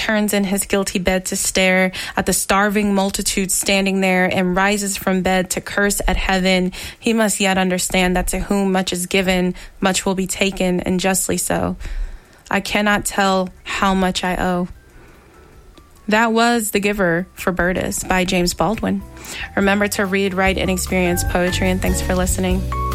turns in his guilty bed to stare at the starving multitude standing there and rises from bed to curse at heaven, he must yet understand that to whom much is given, much will be taken, and justly so. I cannot tell how much I owe. That was The Giver for Burtis by James Baldwin. Remember to read, write, and experience poetry, and thanks for listening.